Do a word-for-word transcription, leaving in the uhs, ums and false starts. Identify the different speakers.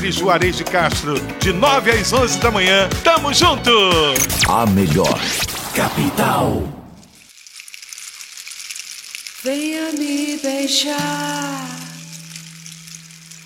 Speaker 1: Parque Juarez de Castro, de nove às onze da manhã. Tamo junto!
Speaker 2: A melhor capital.
Speaker 3: Venha me beijar.